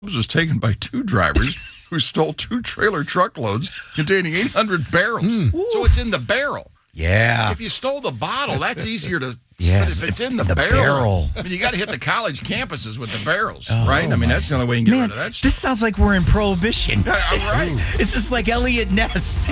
was taken by two drivers who stole two trailer truckloads containing 800 barrels. So it's in the barrel. Yeah. If you stole the bottle, that's easier to... Yeah, but if it's in the barrel. I mean, you got to hit the college campuses with the barrels, right? I mean, that's the only way you can get rid of that stuff. This sounds like we're in Prohibition. Right. It's just like Elliot Ness.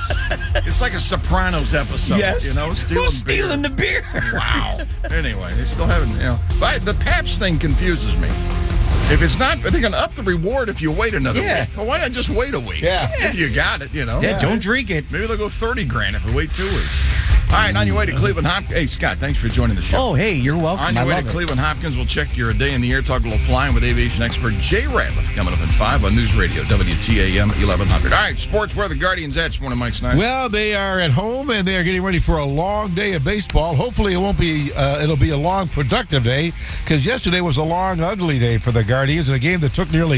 It's like a Sopranos episode. Yes. Who's stealing the beer? Wow. Anyway, they still haven't, But the Pabst thing confuses me. If it's not, they're going to up the reward if you wait another week. Well, why not just wait a week? Yeah. If you got it, Yeah, don't drink it. Maybe they'll go $30,000 if we wait 2 weeks. All right, on your way to Cleveland Hopkins. Hey, Scott, thanks for joining the show. Oh, hey, you're welcome. On your way to Cleveland Hopkins, we'll check your day in the air, talk a little flying with aviation expert Jay Ratliff coming up at 5 on News Radio, WTAM 1100. All right, sports, where are the Guardians at? This morning, Mike Snyder. Well, they are at home, and they are getting ready for a long day of baseball. Hopefully, it'll be a long, productive day, because yesterday was a long, ugly day for the Guardians in a game that took nearly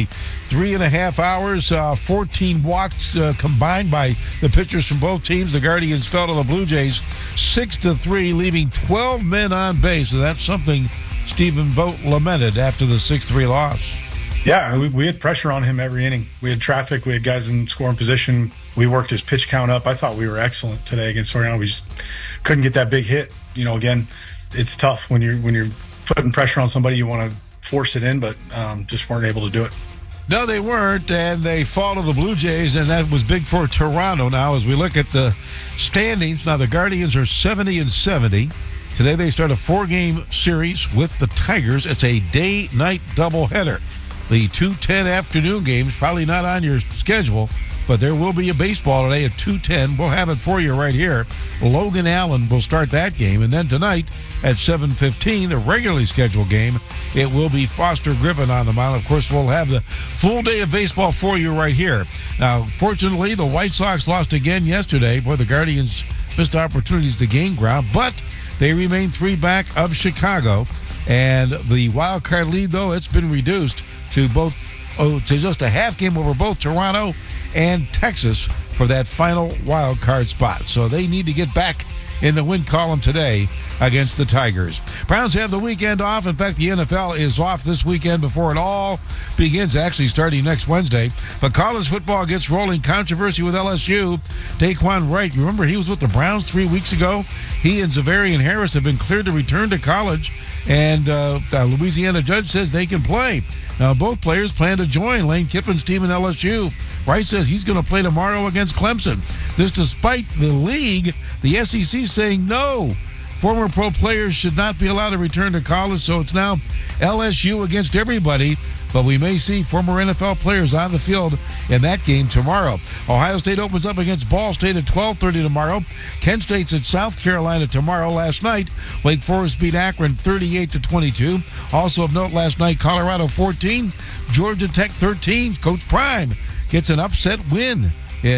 3.5 hours, 14 walks combined by the pitchers from both teams. The Guardians fell to the Blue Jays 6-3, leaving 12 men on base. So that's something Stephen Vogt lamented after the 6-3 loss. Yeah, we had pressure on him every inning. We had traffic. We had guys in scoring position. We worked his pitch count up. I thought we were excellent today against Soriano. We just couldn't get that big hit. Again, it's tough when you're putting pressure on somebody. You want to force it in, but just weren't able to do it. No, they weren't, and they fall to the Blue Jays, and that was big for Toronto. Now, as we look at the standings, now the Guardians are 70-70. Today they start a 4-game series with the Tigers. It's a day-night doubleheader. The 2:10 afternoon games, probably not on your schedule, but there will be a baseball today at 2:10. We'll have it for you right here. Logan Allen will start that game. And then tonight at 7:15, the regularly scheduled game, it will be Foster Griffin on the mound. Of course, we'll have the full day of baseball for you right here. Now, fortunately, the White Sox lost again yesterday. Boy, the Guardians missed opportunities to gain ground, but they remain 3 back of Chicago. And the wild card lead, though, it's been reduced to just a half game over both Toronto and Texas for that final wild card spot. So they need to get back in the win column today against the Tigers. Browns have the weekend off. In fact, the NFL is off this weekend before it all begins, actually starting next Wednesday. But college football gets rolling. Controversy with LSU. Daquan Wright, remember he was with the Browns 3 weeks ago? He and Zavarian Harris have been cleared to return to college, and Louisiana judge says they can play. Now, both players plan to join Lane Kiffin's team in LSU. Wright says he's going to play tomorrow against Clemson. This despite the league, the SEC, saying no. Former pro players should not be allowed to return to college, so it's now LSU against everybody. But we may see former NFL players on the field in that game tomorrow. Ohio State opens up against Ball State at 12:30 tomorrow. Kent State's at South Carolina tomorrow. Last night, Wake Forest beat Akron 38-22. Also of note last night, Colorado 14, Georgia Tech 13. Coach Prime gets an upset win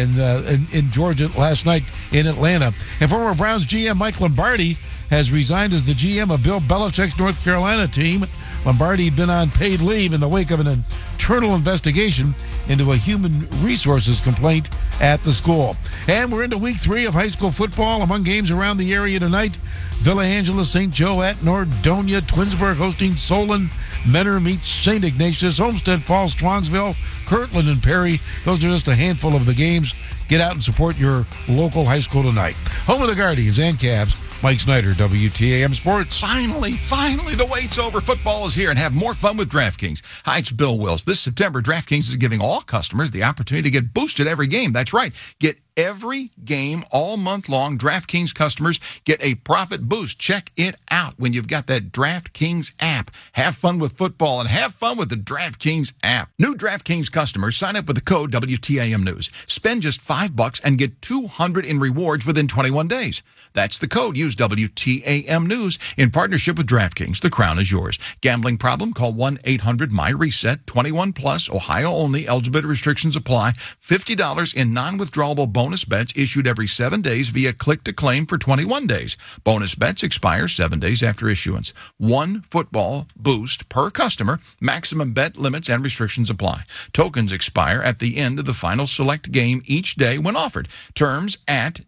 in Georgia last night in Atlanta. And former Browns GM Mike Lombardi has resigned as the GM of Bill Belichick's North Carolina team. Lombardi had been on paid leave in the wake of an internal investigation into a human resources complaint at the school. And we're into week 3 of high school football. Among games around the area tonight, Villa Angela, St. Joe at Nordonia, Twinsburg hosting Solon, Mentor meets St. Ignatius, Homestead Falls, Strongsville, Kirtland, and Perry. Those are just a handful of the games. Get out and support your local high school tonight. Home of the Guardians and Cavs. Mike Snyder, WTAM Sports. Finally, the wait's over. Football is here, and have more fun with DraftKings. Hi, it's Bill Wills. This September, DraftKings is giving all customers the opportunity to get boosted every game. That's right. Get every game all month long. DraftKings customers get a profit boost. Check it out when you've got that DraftKings app. Have fun with football and have fun with the DraftKings app. New DraftKings customers sign up with the code WTAM News. Spend just $5 and get $200 in rewards within 21 days. That's the code. Use WTAM News in partnership with DraftKings. The crown is yours. Gambling problem? Call 1-800-MY-RESET. 21 plus. Ohio only. Eligibility restrictions apply. $50 in non-withdrawable bonus bets issued every 7 days via click to claim for 21 days. Bonus bets expire 7 days after issuance. One football boost per customer. Maximum bet limits and restrictions apply. Tokens expire at the end of the final select game each day when offered. Terms at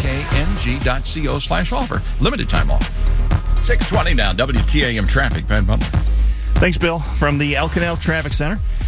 dkng.co/offer. Limited time offer. 6:20 now. WTAM traffic. Pat Butler. Thanks, Bill. From the El Canal Traffic Center.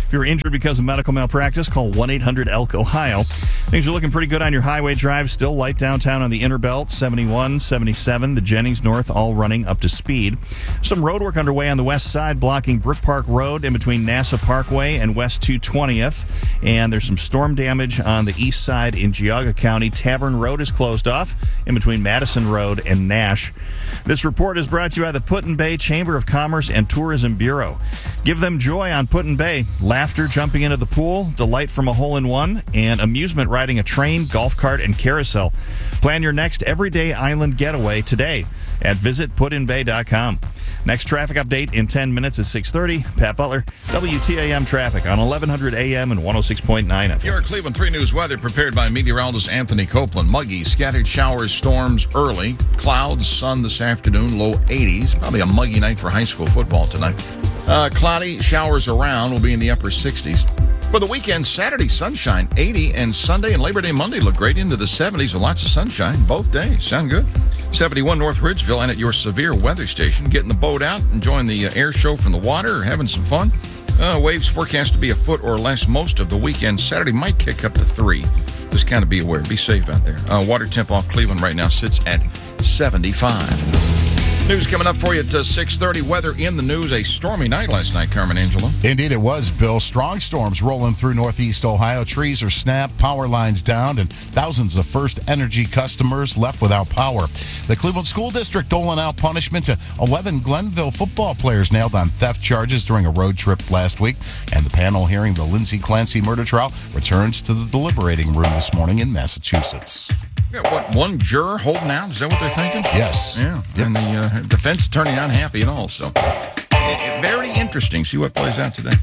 If you're injured because of medical malpractice, call 1-800-ELK-OHIO. Things are looking pretty good on your highway drive. Still light downtown on the Inner Belt, 71, 77, the Jennings North, all running up to speed. Some road work underway on the west side, blocking Brook Park Road in between NASA Parkway and West 220th. And there's some storm damage on the east side in Geauga County. Tavern Road is closed off in between Madison Road and Nash. This report is brought to you by the Put-in-Bay Chamber of Commerce and Tourism Bureau. Give them joy on Put-in-Bay. Laughter jumping into the pool, delight from a hole-in-one, and amusement riding a train, golf cart, and carousel. Plan your next everyday island getaway today at visitputinbay.com. Next traffic update in 10 minutes at 6:30. Pat Butler, WTAM traffic on 1100 AM and 106.9 FM. Your Cleveland 3 News weather prepared by meteorologist Anthony Copeland. Muggy, scattered showers, storms early. Clouds, sun this afternoon, low 80s. Probably a muggy night for high school football tonight. Cloudy, showers around, will be in the upper 60s. For the weekend, Saturday, sunshine, 80, and Sunday and Labor Day Monday look great into the 70s with lots of sunshine both days. Sound good? 71 North Ridgeville, and at your severe weather station, getting the boat out, enjoying the air show from the water, or having some fun. Waves forecast to be a foot or less most of the weekend. Saturday might kick up to 3. Just kind of be aware. Be safe out there. Water temp off Cleveland right now sits at 75. News coming up for you at 6:30. Weather in the news. A stormy night last night, Carmen Angelo. Indeed it was, Bill. Strong storms rolling through northeast Ohio. Trees are snapped, power lines down, and thousands of First Energy customers left without power. The Cleveland School District doling out punishment to 11 Glenville football players nailed on theft charges during a road trip last week. And the panel hearing the Lindsay Clancy murder trial returns to the deliberating room this morning in Massachusetts. Yeah, what, one juror holding out? Is that what they're thinking? Yes. Yeah, and the defense attorney not happy at all. So, very interesting. See what plays out today.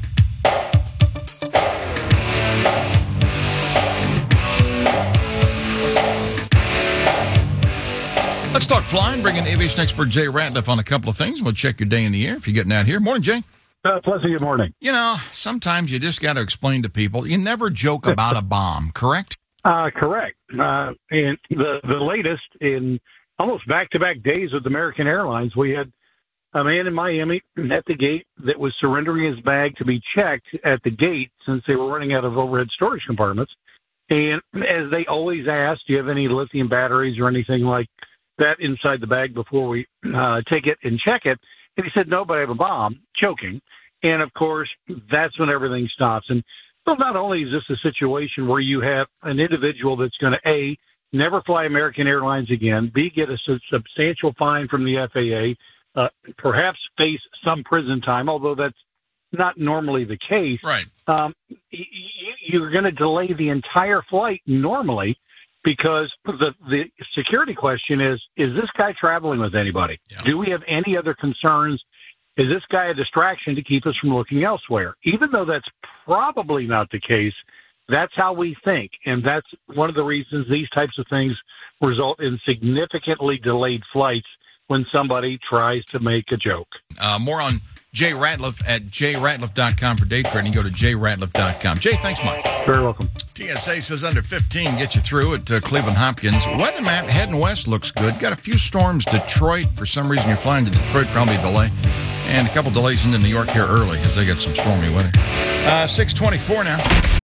Let's talk flying. Bring in aviation expert Jay Ratliff on a couple of things. We'll check your day in the air if you're getting out here. Morning, Jay. Pleasant good morning. You know, sometimes you just got to explain to people. You never joke about a bomb, correct? Correct. And the latest in almost back-to-back days with American Airlines, we had a man in Miami at the gate that was surrendering his bag to be checked at the gate since they were running out of overhead storage compartments. And as they always ask, do you have any lithium batteries or anything like that inside the bag before we take it and check it? And he said, no, but I have a bomb, choking. And, of course, that's when everything stops. And well, not only is this a situation where you have an individual that's going to, A, never fly American Airlines again, B, get a substantial fine from the FAA, perhaps face some prison time, although that's not normally the case. Right. You're going to delay the entire flight normally because the security question is this guy traveling with anybody? Yeah. Do we have any other concerns? Is this guy a distraction to keep us from looking elsewhere? Even though that's probably not the case, that's how we think. And that's one of the reasons these types of things result in significantly delayed flights when somebody tries to make a joke. More on Jay Ratliff at jratliff.com for day trading. Go to jratliff.com. Jay, thanks much. Very welcome. TSA says under 15 get you through at Cleveland Hopkins. Weather map heading west looks good. Got a few storms. Detroit, for some reason you're flying to Detroit, probably a delay. And a couple delays into New York here early because they got some stormy weather. 6:24 now.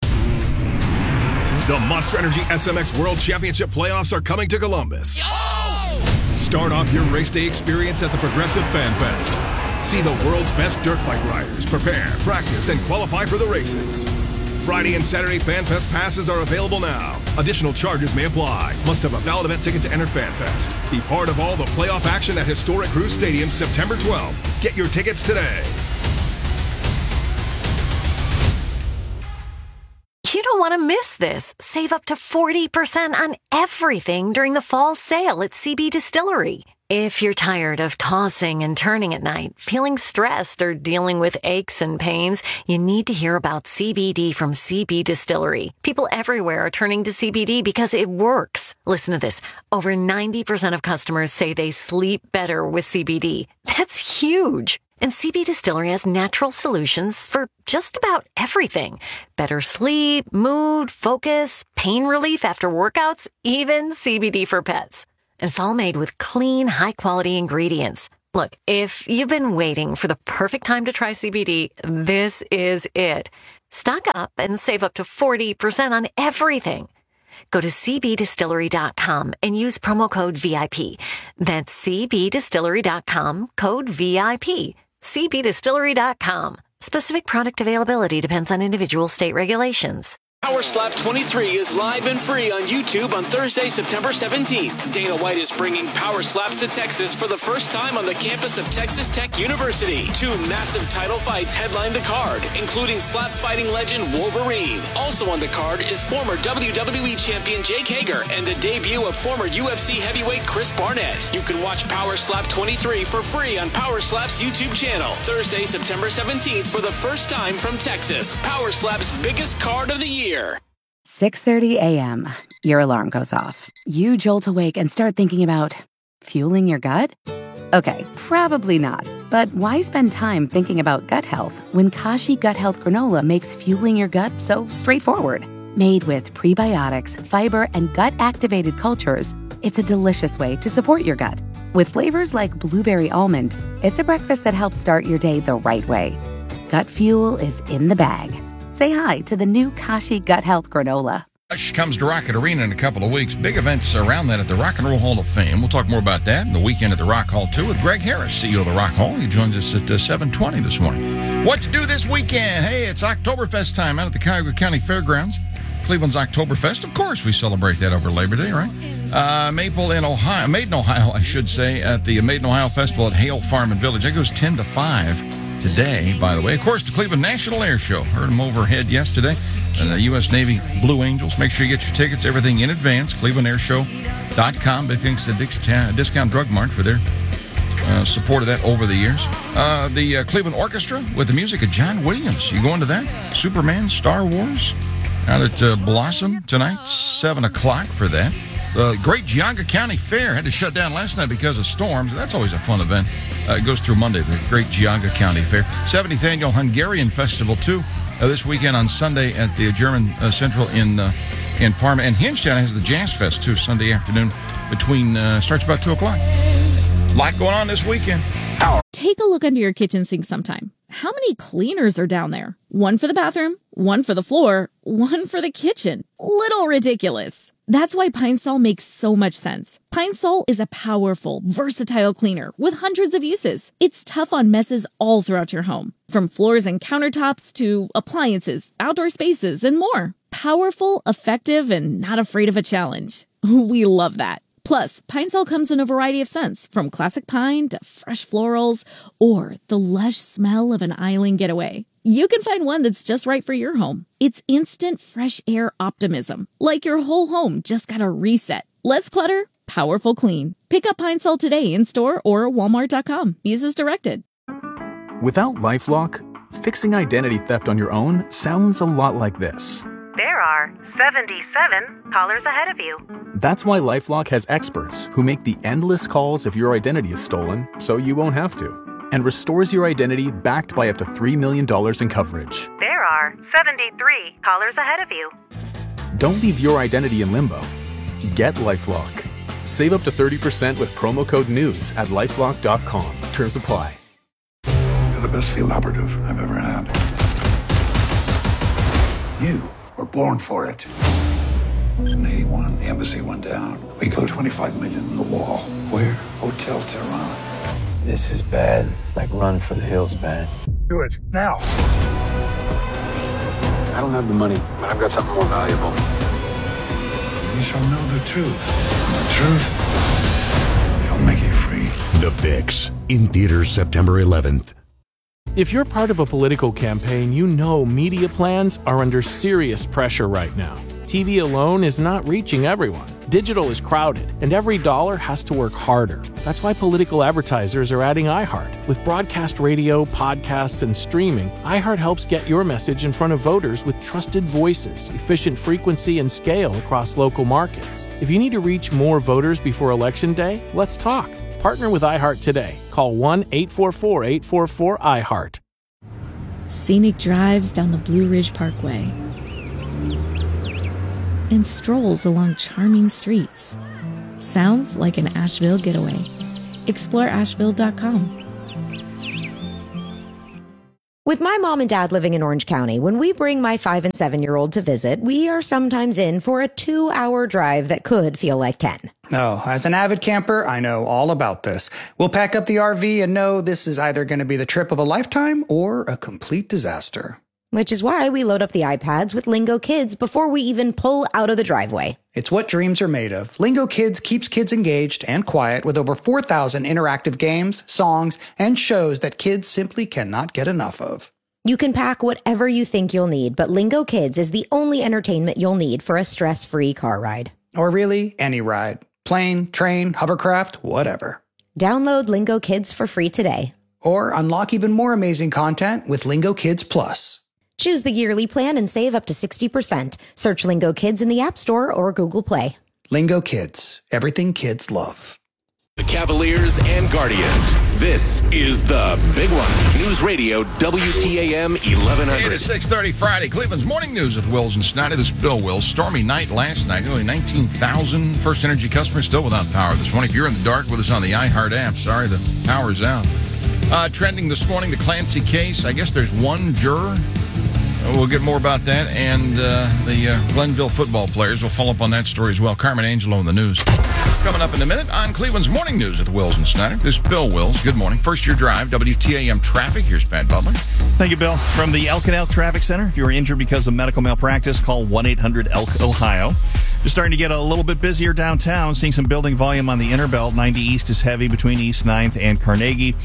The Monster Energy SMX World Championship playoffs are coming to Columbus. Start off your race day experience at the Progressive Fan Fest. See the world's best dirt bike riders prepare, practice, and qualify for the races. Friday and Saturday Fan Fest passes are available now. Additional charges may apply. Must have a valid event ticket to enter Fan Fest. Be part of all the playoff action at historic Cruise Stadium September 12th. Get your tickets today. You don't want to miss this. Save up to 40% on everything during the fall sale at CB Distillery. If you're tired of tossing and turning at night, feeling stressed, or dealing with aches and pains, you need to hear about CBD from CB Distillery. People everywhere are turning to CBD because it works. Listen to this. Over 90% of customers say they sleep better with CBD. That's huge. And CB Distillery has natural solutions for just about everything. Better sleep, mood, focus, pain relief after workouts, even CBD for pets. And it's all made with clean, high-quality ingredients. Look, if you've been waiting for the perfect time to try CBD, this is it. Stock up and save up to 40% on everything. Go to cbdistillery.com and use promo code VIP. That's cbdistillery.com, code VIP. cbdistillery.com. Specific product availability depends on individual state regulations. Power Slap 23 is live and free on YouTube on Thursday, September 17th. Dana White is bringing Power Slaps to Texas for the first time on the campus of Texas Tech University. 2 massive title fights headline the card, including slap fighting legend Wolverine. Also on the card is former WWE champion Jake Hager and the debut of former UFC heavyweight Chris Barnett. You can watch Power Slap 23 for free on Power Slap's YouTube channel. Thursday, September 17th for the first time from Texas. Power Slap's biggest card of the year. 6:30 a.m. Your alarm goes off. You jolt awake and start thinking about fueling your gut? Okay, probably not. But why spend time thinking about gut health when Kashi Gut Health Granola makes fueling your gut so straightforward? Made with prebiotics, fiber, and gut-activated cultures, it's a delicious way to support your gut. With flavors like blueberry almond, it's a breakfast that helps start your day the right way. Gut fuel is in the bag. Say hi to the new Kashi Gut Health Granola. Rush comes to Rocket Arena in a couple of weeks. Big events around that at the Rock and Roll Hall of Fame. We'll talk more about that and the weekend at the Rock Hall, too, with Greg Harris, CEO of the Rock Hall. He joins us at 7:20 this morning. What to do this weekend? Hey, it's Oktoberfest time out at the Cuyahoga County Fairgrounds. Cleveland's Oktoberfest. Of course, we celebrate that over Labor Day, right? Maiden, Ohio, I should say, at the Maiden, Ohio Festival at Hale Farm and Village. That goes 10 to 5. Today, by the way. Of course, the Cleveland National Air Show. Heard them overhead yesterday. And the U.S. Navy Blue Angels. Make sure you get your tickets, everything in advance. ClevelandAirShow.com. Big thanks to Discount Drug Mart for their support of that over the years. The Cleveland Orchestra with the music of John Williams. You going to that? Superman, Star Wars. Out at Blossom tonight, 7 o'clock for that. The Great Geauga County Fair had to shut down last night because of storms. That's always a fun event. It goes through Monday, the Great Geauga County Fair. 70th Annual Hungarian Festival, too, this weekend on Sunday at the German Central in Parma. And Hingstown has the Jazz Fest, too, Sunday afternoon starts about 2 o'clock. A lot going on this weekend. Take a look under your kitchen sink sometime. How many cleaners are down there? One for the bathroom, one for the floor, one for the kitchen. Little ridiculous. That's why Pine Sol makes so much sense. Pine Sol is a powerful, versatile cleaner with hundreds of uses. It's tough on messes all throughout your home, from floors and countertops to appliances, outdoor spaces, and more. Powerful, effective, and not afraid of a challenge. We love that. Plus, Pine Sol comes in a variety of scents, from classic pine to fresh florals, or the lush smell of an island getaway. You can find one that's just right for your home. It's instant fresh air optimism, like your whole home just got a reset. Less clutter, powerful clean. Pick up Pine Sol today in store or Walmart.com. Use as directed. Without LifeLock, fixing identity theft on your own sounds a lot like this. There are 77 callers ahead of you. That's why LifeLock has experts who make the endless calls if your identity is stolen, so you won't have to. And restores your identity backed by up to $3 million in coverage. There are 73 callers ahead of you. Don't leave your identity in limbo. Get LifeLock. Save up to 30% with promo code NEWS at LifeLock.com. Terms apply. You're the best field operative I've ever had. You were born for it. In 81, the embassy went down. We put $25 million in the wall. Where? Hotel Tehran. This is bad. Like Run for the Hills bad. Do it, now. I don't have the money, but I've got something more valuable. You shall know the truth. And the truth shall make you free. The Fix, in theaters September 11th. If you're part of a political campaign, you know media plans are under serious pressure right now. TV alone is not reaching everyone. Digital is crowded, and every dollar has to work harder. That's why political advertisers are adding iHeart. With broadcast radio, podcasts, and streaming, iHeart helps get your message in front of voters with trusted voices, efficient frequency, and scale across local markets. If you need to reach more voters before Election Day, let's talk. Partner with iHeart today. Call 1-844-844-iHeart. Scenic drives down the Blue Ridge Parkway and strolls along charming streets. Sounds like an Asheville getaway. Explore Asheville.com. With my mom and dad living in Orange County, when we bring my 5 and 7-year-old to visit, we are sometimes in for a 2-hour drive that could feel like 10. Oh, as an avid camper, I know all about this. We'll pack up the RV and know this is either going to be the trip of a lifetime or a complete disaster. Which is why we load up the iPads with Lingo Kids before we even pull out of the driveway. It's what dreams are made of. Lingo Kids keeps kids engaged and quiet with over 4,000 interactive games, songs, and shows that kids simply cannot get enough of. You can pack whatever you think you'll need, but Lingo Kids is the only entertainment you'll need for a stress-free car ride. Or really, any ride. Plane, train, hovercraft, whatever. Download Lingo Kids for free today. Or unlock even more amazing content with Lingo Kids Plus. Choose the yearly plan and save up to 60%. Search Lingo Kids in the App Store or Google Play. Lingo Kids. Everything kids love. The Cavaliers and Guardians. This is the big one. News Radio WTAM 1100. It is 6:30 Friday. Cleveland's Morning News with Wills and Snyder. This is Bill Wills. Stormy night last night. Nearly 19,000 First Energy customers still without power this morning. If you're in the dark with us on the iHeart app, sorry, the power's out. Trending this morning, the Clancy case. I guess there's one juror. We'll get more about that. And the Glenville football players. We'll follow up on that story as well. Carmen Angelo in the news. Coming up in a minute on Cleveland's Morning News with Wills and Snyder. This is Bill Wills. Good morning. First Year Drive, WTAM Traffic. Here's Pat Butler. Thank you, Bill. From the Elk and Elk Traffic Center, if you were injured because of medical malpractice, call 1-800-ELK-OHIO. Just starting to get a little bit busier downtown, seeing some building volume on the Interbelt. 90 East is heavy between East 9th and Carnegie.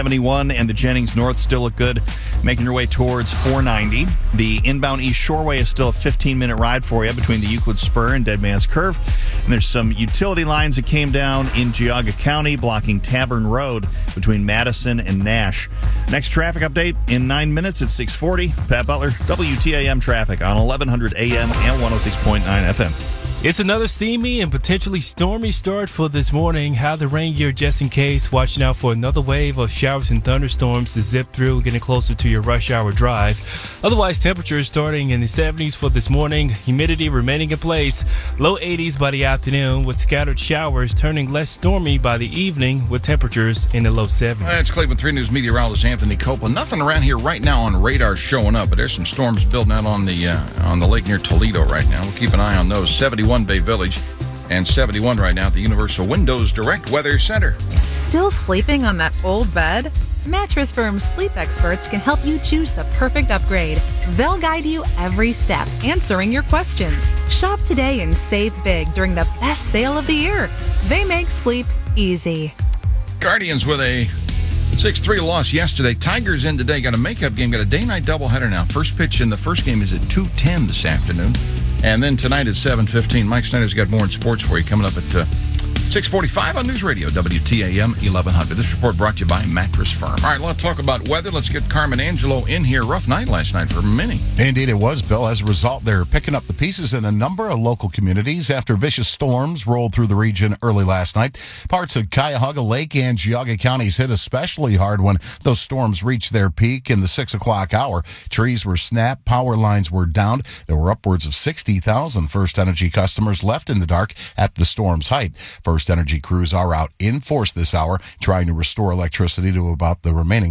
71 and the Jennings North still look good, making your way towards 490. The inbound East Shoreway is still a 15-minute ride for you between the Euclid Spur and Dead Man's Curve. And there's some utility lines that came down in Geauga County, blocking Tavern Road between Madison and Nash. Next traffic update in 9 minutes at 6:40. Pat Butler, WTAM Traffic on 1100 AM and 106.9 FM. It's another steamy and potentially stormy start for this morning. Have the rain gear just in case. Watching out for another wave of showers and thunderstorms to zip through, getting closer to your rush hour drive. Otherwise, temperatures starting in the 70s for this morning. Humidity remaining in place. Low 80s by the afternoon with scattered showers, turning less stormy by the evening with temperatures in the low 70s. That's Cleveland 3 News meteorologist Anthony Copeland. Nothing around here right now on radar showing up, but there's some storms building out on the lake near Toledo right now. We'll keep an eye on those. 71 Bay Village and 71 right now at the Universal Windows Direct Weather Center. Still sleeping on that old bed? Mattress Firm's sleep experts can help you choose the perfect upgrade. They'll guide you every step, answering your questions. Shop today and save big during the best sale of the year. They make sleep easy. Guardians with a 6-3 loss yesterday. Tigers in today. Got a makeup game. Got a day-night doubleheader now. First pitch in the first game is at 2:10 this afternoon. And then tonight at 7:15, Mike Snyder's got more in sports for you coming up at 6:45 on News Radio, WTAM 1100. This report brought to you by Mattress Firm. All right, let's talk about weather. Let's get Carmen Angelo in here. Rough night last night for many. Indeed, it was, Bill. As a result, they're picking up the pieces in a number of local communities after vicious storms rolled through the region early last night. Parts of Cuyahoga Lake and Geauga counties hit especially hard when those storms reached their peak in the 6 o'clock hour. Trees were snapped, power lines were downed. There were upwards of 60,000 First Energy customers left in the dark at the storm's height. First Energy crews are out in force this hour, trying to restore electricity to about the remaining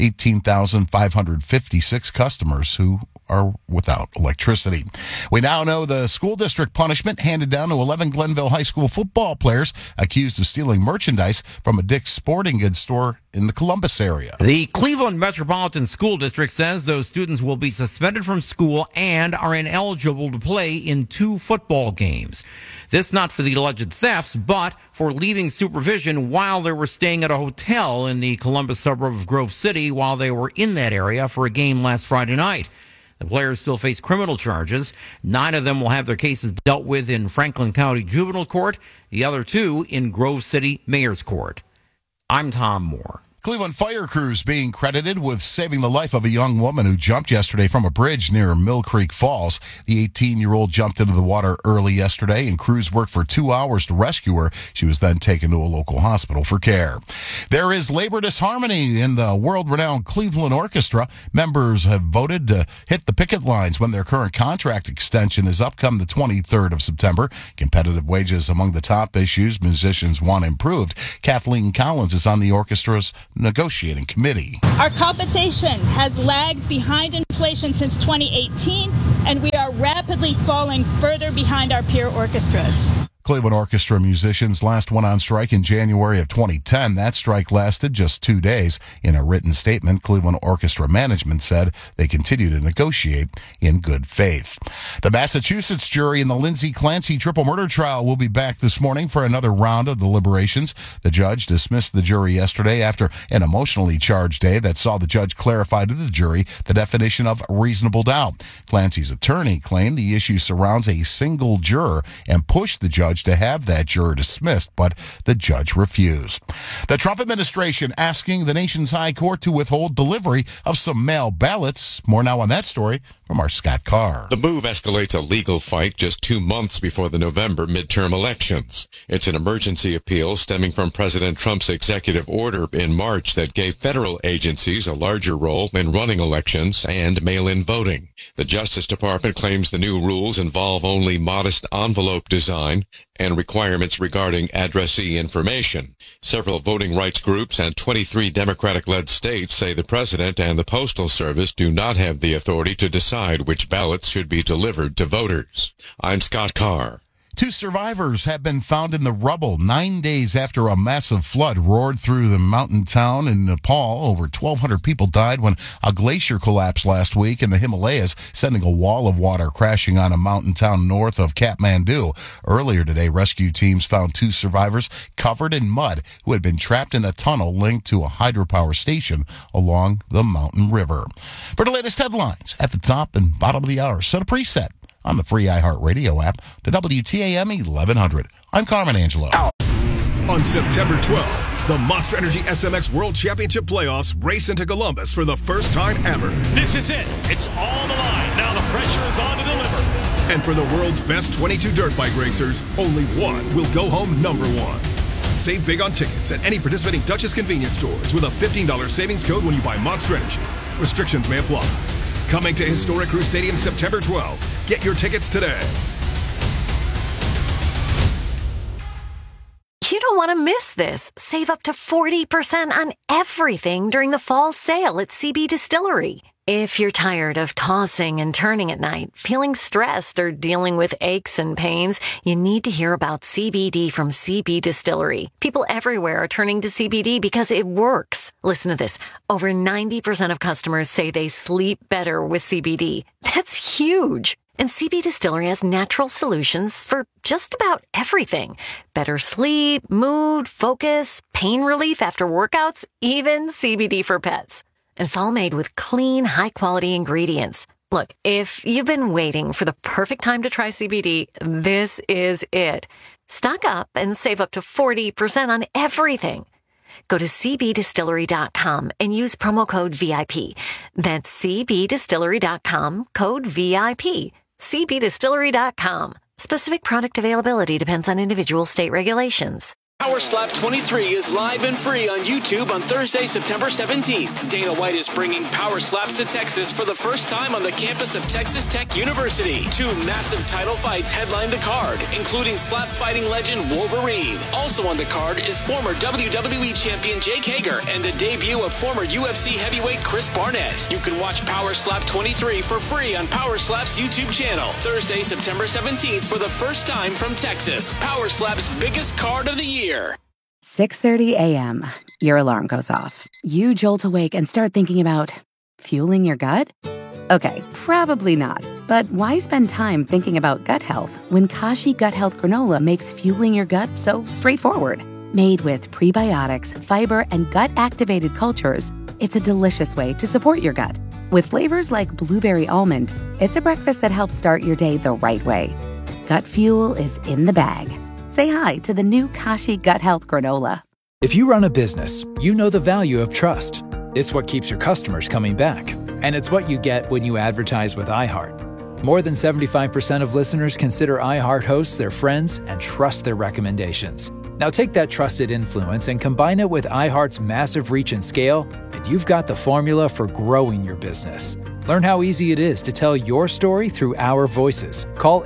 18,556 customers who are without electricity. We now know the school district punishment handed down to 11 Glenville High School football players accused of stealing merchandise from a Dick's Sporting Goods store in the Columbus area. The Cleveland Metropolitan School District says those students will be suspended from school and are ineligible to play in 2 football games. This not for the alleged thefts, but for leaving supervision while they were staying at a hotel in the Columbus suburb of Grove City while they were in that area for a game last Friday night. The players still face criminal charges. 9 of them will have their cases dealt with in Franklin County Juvenile Court, the other 2 in Grove City Mayor's Court. I'm Tom Moore. Cleveland fire crews being credited with saving the life of a young woman who jumped yesterday from a bridge near Mill Creek Falls. The 18-year-old jumped into the water early yesterday, and crews worked for 2 hours to rescue her. She was then taken to a local hospital for care. There is labor disharmony in the world-renowned Cleveland Orchestra. Members have voted to hit the picket lines when their current contract extension is up come the 23rd of September. Competitive wages among the top issues musicians want improved. Kathleen Collins is on the orchestra's negotiating committee. Our compensation has lagged behind inflation since 2018, and we are rapidly falling further behind our peer orchestras. Cleveland Orchestra musicians last went on strike in January of 2010. That strike lasted just 2 days. In a written statement, Cleveland Orchestra management said they continue to negotiate in good faith. The Massachusetts jury in the Lindsay Clancy triple murder trial will be back this morning for another round of deliberations. The judge dismissed the jury yesterday after an emotionally charged day that saw the judge clarify to the jury the definition of reasonable doubt. Clancy's attorney claimed the issue surrounds a single juror and pushed the judge to have that juror dismissed, but the judge refused. The Trump administration asking the nation's high court to withhold delivery of some mail ballots. More now on that story from our Scott Carr. The move escalates a legal fight just 2 months before the November midterm elections. It's an emergency appeal stemming from President Trump's executive order in March that gave federal agencies a larger role in running elections and mail-in voting. The Justice Department claims the new rules involve only modest envelope design and requirements regarding addressee information. Several voting rights groups and 23 Democratic-led states say the president and the Postal Service do not have the authority to decide which ballots should be delivered to voters. I'm Scott Carr. 2 survivors have been found in the rubble 9 days after a massive flood roared through the mountain town in Nepal. Over 1,200 people died when a glacier collapsed last week in the Himalayas, sending a wall of water crashing on a mountain town north of Kathmandu. Earlier today, rescue teams found 2 survivors covered in mud who had been trapped in a tunnel linked to a hydropower station along the mountain river. For the latest headlines at the top and bottom of the hour, set a preset on the free iHeartRadio app to WTAM 1100. I'm Carmen Angelo. On September 12th, the Monster Energy SMX World Championship Playoffs race into Columbus for the first time ever. This is it. It's all the line. Now the pressure is on to deliver. And for the world's best 22 dirt bike racers, only one will go home number one. Save big on tickets at any participating Duchess convenience stores with a $15 savings code when you buy Monster Energy. Restrictions may apply. Coming to Historic Crew Stadium September 12th. Get your tickets today. You don't want to miss this. Save up to 40% on everything during the fall sale at CB Distillery. If you're tired of tossing and turning at night, feeling stressed, or dealing with aches and pains, you need to hear about CBD from CB Distillery. People everywhere are turning to CBD because it works. Listen to this. Over 90% of customers say they sleep better with CBD. That's huge. And CB Distillery has natural solutions for just about everything. Better sleep, mood, focus, pain relief after workouts, even CBD for pets. And it's all made with clean, high-quality ingredients. Look, if you've been waiting for the perfect time to try CBD, this is it. Stock up and save up to 40% on everything. Go to cbdistillery.com and use promo code VIP. That's cbdistillery.com, code VIP. cbdistillery.com. Specific product availability depends on individual state regulations. Power Slap 23 is live and free on YouTube on Thursday, September 17th. Dana White is bringing Power Slaps to Texas for the first time on the campus of Texas Tech University. 2 massive title fights headline the card, including slap fighting legend Wolverine. Also on the card is former WWE champion Jake Hager and the debut of former UFC heavyweight Chris Barnett. You can watch Power Slap 23 for free on Power Slap's YouTube channel. Thursday, September 17th for the first time from Texas. Power Slap's biggest card of the year. 6:30 a.m. Your alarm goes off. You jolt awake and start thinking about fueling your gut? Okay, probably not. But why spend time thinking about gut health when Kashi Gut Health Granola makes fueling your gut so straightforward? Made with prebiotics, fiber, and gut-activated cultures, it's a delicious way to support your gut. With flavors like blueberry almond, it's a breakfast that helps start your day the right way. Gut fuel is in the bag. Say hi to the new Kashi Gut Health Granola. If you run a business, you know the value of trust. It's what keeps your customers coming back. And it's what you get when you advertise with iHeart. More than 75% of listeners consider iHeart hosts their friends and trust their recommendations. Now take that trusted influence and combine it with iHeart's massive reach and scale, and you've got the formula for growing your business. Learn how easy it is to tell your story through our voices. Call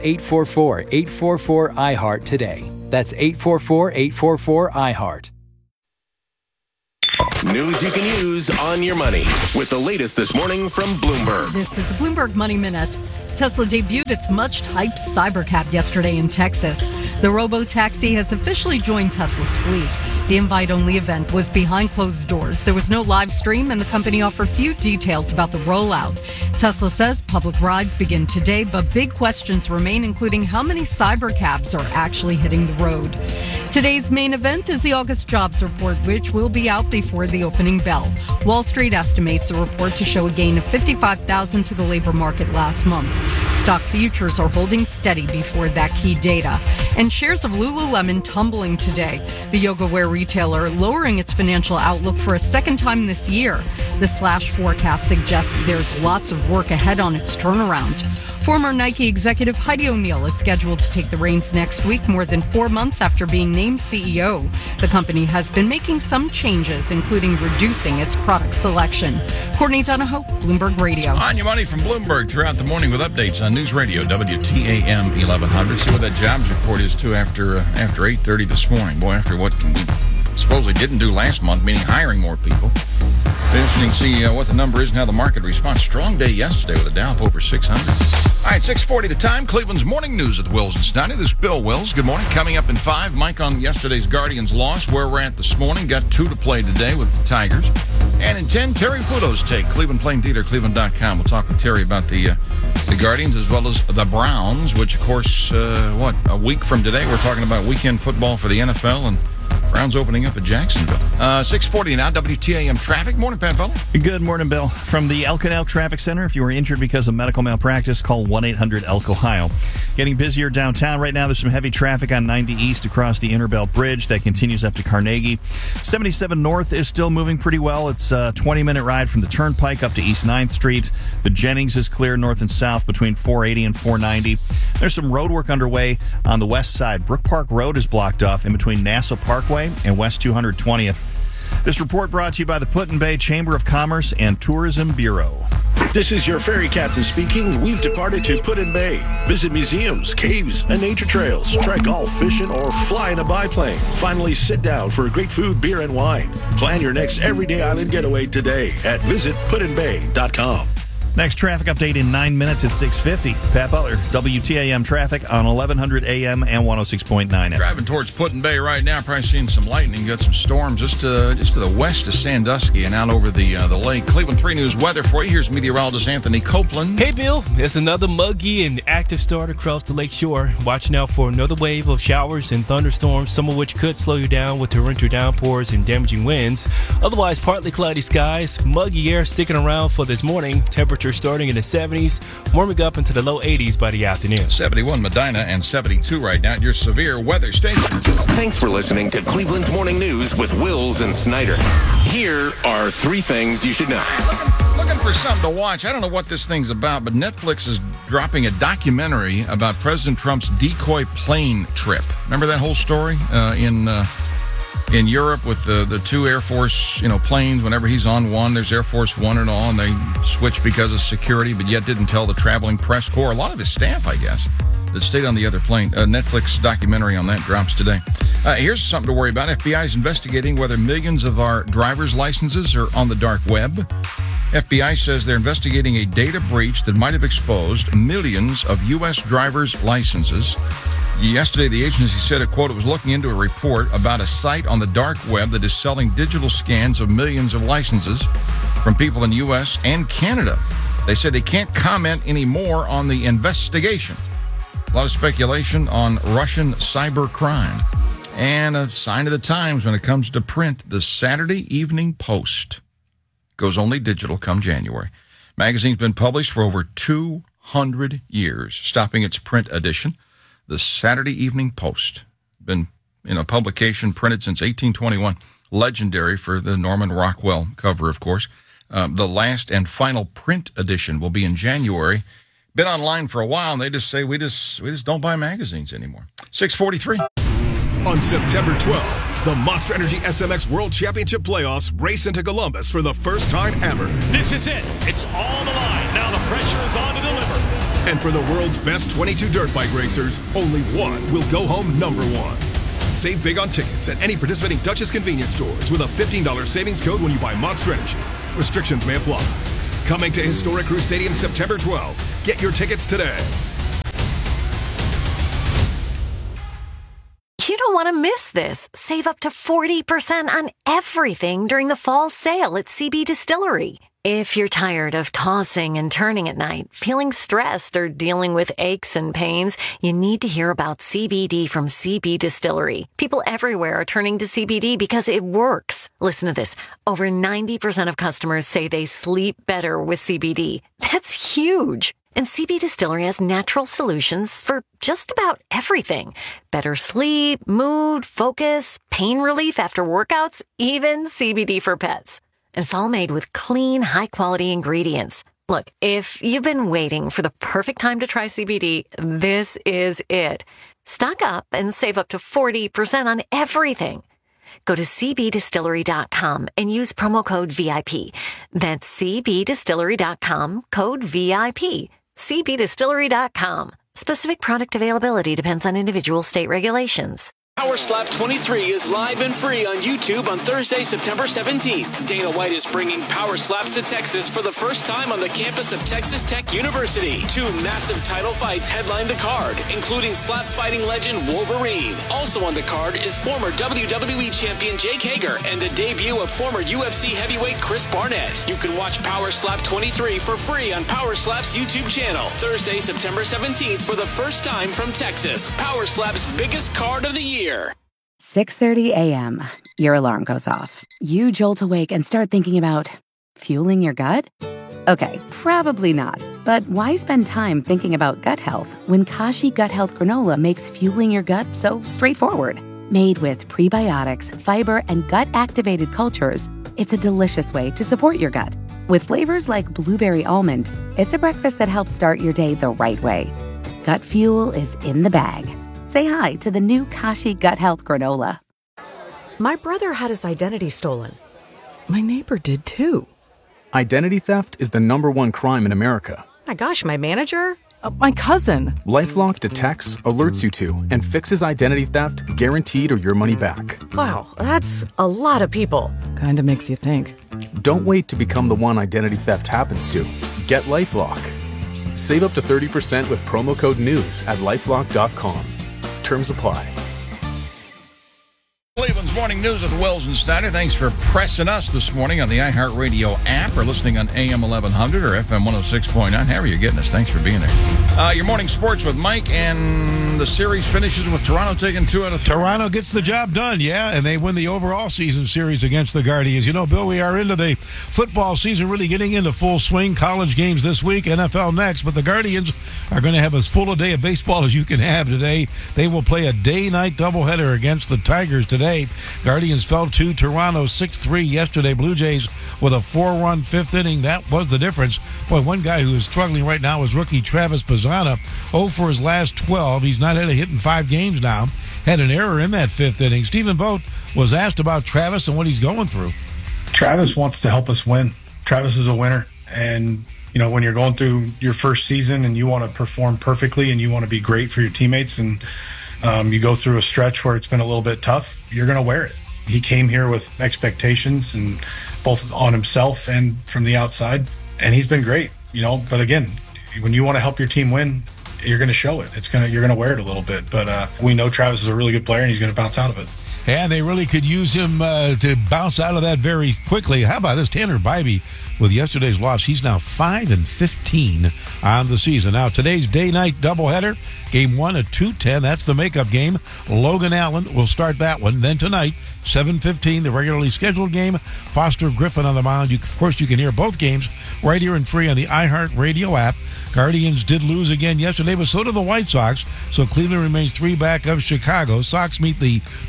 844-844-iHeart today. That's 844-844-iHeart. News you can use on your money with the latest this morning from Bloomberg. This is the Bloomberg Money Minute. Tesla debuted its much-hyped Cybercab yesterday in Texas. The robo-taxi has officially joined Tesla's fleet. The invite-only event was behind closed doors. There was no live stream, and the company offered few details about the rollout. Tesla says public rides begin today, but big questions remain, including how many Cybercabs are actually hitting the road. Today's main event is the August jobs report, which will be out before the opening bell. Wall Street estimates the report to show a gain of 55,000 to the labor market last month. Stock futures are holding steady before that key data. And shares of Lululemon tumbling today. The yoga wear retailer lowering its financial outlook for a second time this year. The slash forecast suggests there's lots of work ahead on its turnaround. Former Nike executive Heidi O'Neill is scheduled to take the reins next week, more than 4 months after being named CEO. The company has been making some changes, including reducing its product selection. Courtney Donahoe, Bloomberg Radio. On your money from Bloomberg throughout the morning with updates on News Radio WTAM 1100. See what that jobs report is too after 8:30 this morning. Boy, after what we supposedly didn't do last month, meaning hiring more people. Interesting to see what the number is and how the market responds. Strong day yesterday with a Dow up over 600. All right, 6:40 the time. Cleveland's morning news with Wills and Snyder. This is Bill Wills. Good morning. Coming up in 5, Mike on yesterday's Guardians loss. Where we're at this morning. Got 2 to play today with the Tigers. And in 10, Terry Futo's take. Cleveland Plain Dealer, Cleveland.com. We'll talk with Terry about the Guardians as well as the Browns, which, of course, a week from today, we're talking about weekend football for the NFL and Browns opening up at Jacksonville. 6:40 now, WTAM traffic. Morning, Pat Butler. Good morning, Bill. From the Elk and Elk Traffic Center, if you were injured because of medical malpractice, call 1-800-ELK-OHIO. Getting busier downtown right now. There's some heavy traffic on 90 East across the Interbelt Bridge that continues up to Carnegie. 77 North is still moving pretty well. It's a 20-minute ride from the Turnpike up to East 9th Street. The Jennings is clear north and south between 480 and 490. There's some road work underway on the west side. Brook Park Road is blocked off in between Nassau Parkway and West 220th. This report brought to you by the Put-in-Bay Chamber of Commerce and Tourism Bureau. This is your ferry captain speaking. We've departed to Put-in-Bay. Visit museums, caves, and nature trails. Try golf, fishing, or fly in a biplane. Finally, sit down for great food, beer, and wine. Plan your next everyday island getaway today at visitputinbay.com. Next traffic update in 9 minutes at 6:50. Pat Butler, WTAM traffic on 1100 AM and 106.9 FM. Driving towards Put-in-Bay right now, probably seeing some lightning. Got some storms just to the west of Sandusky and out over the lake. Cleveland 3 News weather for you. Here's meteorologist Anthony Copeland. Hey, Bill. It's another muggy and active start across the lake shore. Watching out for another wave of showers and thunderstorms, some of which could slow you down with torrential downpours and damaging winds. Otherwise, partly cloudy skies, muggy air sticking around for this morning. Temperature starting in the 70s, warming up into the low 80s by the afternoon. 71 Medina and 72 right now at your severe weather station. Thanks for listening to Cleveland's Morning News with Wills and Snyder. Here are 3 things you should know. Looking for something to watch. I don't know what this thing's about, but Netflix is dropping a documentary about President Trump's decoy plane trip. Remember that whole story in Europe with the 2 Air Force, planes. Whenever he's on one, there's Air Force One and all, and they switch because of security, but yet didn't tell the traveling press corps, a lot of his staff, I guess, that stayed on the other plane. Netflix documentary on that drops today. Here's something to worry about. FBI is investigating whether millions of our driver's licenses are on the dark web. FBI says they're investigating a data breach that might have exposed millions of U.S. driver's licenses. Yesterday, the agency said, a quote, it was looking into a report about a site on the dark web that is selling digital scans of millions of licenses from people in the U.S. and Canada. They said they can't comment any more on the investigation. A lot of speculation on Russian cyber crime. And a sign of the times when it comes to print, the Saturday Evening Post goes only digital come January. Magazine's been published for over 200 years, stopping its print edition. The Saturday Evening Post, been in a publication printed since 1821, legendary for the Norman Rockwell cover, of course. The last and final print edition will be in January. Been online for a while, and they just say we just don't buy magazines anymore. 6:43. On September 12th, the Monster Energy SMX World Championship Playoffs race into Columbus for the first time ever. This is it. It's all on the line. Now the pressure is on to deliver. And for the world's best 22 dirt bike racers, only one will go home number 1. Save big on tickets at any participating Duchess convenience stores with a $15 savings code when you buy Monster Energy. Restrictions may apply. Coming to Historic Crew Stadium September 12th. Get your tickets today. You don't want to miss this. Save up to 40% on everything during the fall sale at CB Distillery. If you're tired of tossing and turning at night, feeling stressed, or dealing with aches and pains, you need to hear about CBD from CB Distillery. People everywhere are turning to CBD because it works. Listen to this. Over 90% of customers say they sleep better with CBD. That's huge. And CB Distillery has natural solutions for just about everything. Better sleep, mood, focus, pain relief after workouts, even CBD for pets. And it's all made with clean, high-quality ingredients. Look, if you've been waiting for the perfect time to try CBD, this is it. Stock up and save up to 40% on everything. Go to cbdistillery.com and use promo code VIP. That's cbdistillery.com, code VIP. cbdistillery.com. Specific product availability depends on individual state regulations. Power Slap 23 is live and free on YouTube on Thursday, September 17th. Dana White is bringing Power Slaps to Texas for the first time on the campus of Texas Tech University. 2 massive title fights headline the card, including slap fighting legend Wolverine. Also on the card is former WWE champion Jake Hager and the debut of former UFC heavyweight Chris Barnett. You can watch Power Slap 23 for free on Power Slap's YouTube channel. Thursday, September 17th for the first time from Texas. Power Slap's biggest card of the year. 6:30 a.m. Your alarm goes off. You jolt awake and start thinking about fueling your gut? Okay, probably not. But why spend time thinking about gut health when Kashi Gut Health Granola makes fueling your gut so straightforward? Made with prebiotics, fiber, and gut-activated cultures, it's a delicious way to support your gut. With flavors like blueberry almond, it's a breakfast that helps start your day the right way. Gut fuel is in the bag. Say hi to the new Kashi Gut Health Granola. My brother had his identity stolen. My neighbor did too. Identity theft is the #1 crime in America. My gosh, my manager? My cousin. LifeLock detects, alerts you to, and fixes identity theft guaranteed or your money back. Wow, that's a lot of people. Kinda makes you think. Don't wait to become the one identity theft happens to. Get LifeLock. Save up to 30% with promo code NEWS at LifeLock.com. Terms apply. Cleveland's Morning News with Wills and Snyder. Thanks for pressing us this morning on the iHeartRadio app or listening on AM 1100 or FM 106.9. However you're getting us, thanks for being there. Your morning sports with Mike, and the series finishes with Toronto taking 2 out of 3. Toronto gets the job done, yeah, and they win the overall season series against the Guardians. You know, Bill, we are into the football season, really getting into full swing. College games this week, NFL next, but the Guardians are going to have as full a day of baseball as you can have today. They will play a day-night doubleheader against the Tigers today. Guardians fell to Toronto 6-3 yesterday. Blue Jays with a 4-run 5th inning. That was the difference. Boy, one guy who is struggling right now is rookie Travis Pizzana. 0 for his last 12. He's not had a hit in 5 games now. Had an error in that 5th inning. Stephen Vogt was asked about Travis and what he's going through. Travis wants to help us win. Travis is a winner. And, you know, when you're going through your first season and you want to perform perfectly and you want to be great for your teammates and you go through a stretch where it's been a little bit tough, you're going to wear it. He came here with expectations, and both on himself and from the outside, and he's been great, you know. But again, when you want to help your team win, you're going to show it. You're going to wear it a little bit. But we know Travis is a really good player, and he's going to bounce out of it. And they really could use him to bounce out of that very quickly. How about this? Tanner Bybee, with yesterday's loss, he's now 5-15 on the season. Now, today's day-night doubleheader, game 1 at 2:10. That's the makeup game. Logan Allen will start that one. Then tonight, 7:15, the regularly scheduled game. Foster Griffin on the mound. Of course, you can hear both games right here and free on the iHeartRadio app. Guardians did lose again yesterday, but so did the White Sox. So Cleveland remains 3 back of Chicago. Sox meet the Twins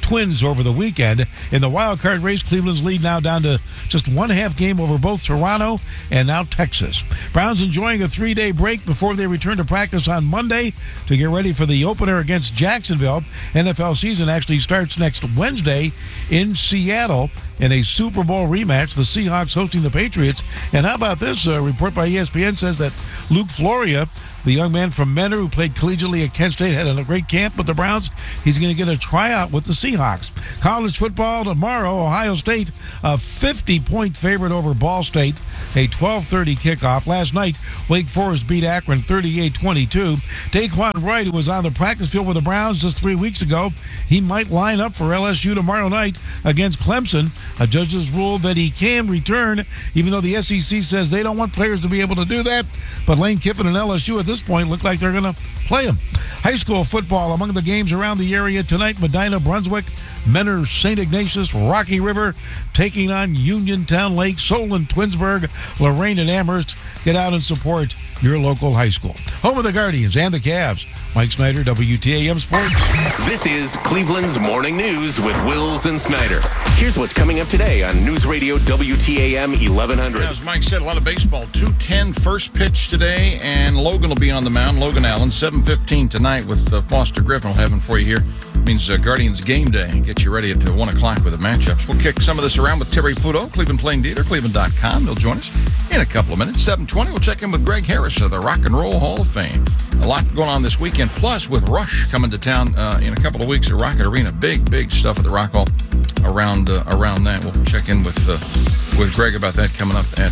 over the weekend. In the wild card race, Cleveland's lead now down to just 1.5 game over both Toronto and now Texas. Browns enjoying a 3-day break before they return to practice on Monday to get ready for the opener against Jacksonville. NFL season actually starts next Wednesday in Seattle in a Super Bowl rematch, the Seahawks hosting the Patriots. And how about this? A report by ESPN says that Luke Floria, the young man from Mentor who played collegiately at Kent State, had a great camp with the Browns. He's going to get a tryout with the Seahawks. College football tomorrow, Ohio State, a 50-point favorite over Ball State, a 12:30 kickoff. Last night, Wake Forest beat Akron 38-22. Daquan Wright, who was on the practice field with the Browns just 3 weeks ago, he might line up for LSU tomorrow night against Clemson. A judge has ruled that he can return, even though the SEC says they don't want players to be able to do that. But Lane Kiffin and LSU at this point look like they're going to play him. High school football among the games around the area tonight: Medina, Brunswick, Mentor, St. Ignatius, Rocky River taking on Uniontown Lake, Solon, Twinsburg, Lorraine, and Amherst. Get out and support your local high school. Home of the Guardians and the Cavs. Mike Snyder, WTAM Sports. This is Cleveland's Morning News with Wills and Snyder. Here's what's coming up today on News Radio WTAM 1100. As Mike said, a lot of baseball. 2:10 first pitch today, and Logan will be on the mound. Logan Allen, 7:15 tonight with Foster Griffin. We'll have him for you here. Means Guardians game day. Get you ready at 1 o'clock with the matchups. We'll kick some of this around with Terry Pluto, Cleveland Plain Dealer, Cleveland.com. They'll join us in a couple of minutes. 7:20, we'll check in with Greg Harris of the Rock and Roll Hall of Fame. A lot going on this weekend. Plus, with Rush coming to town in a couple of weeks at Rocket Arena, big stuff at the Rock Hall around that. We'll check in with Greg about that coming up at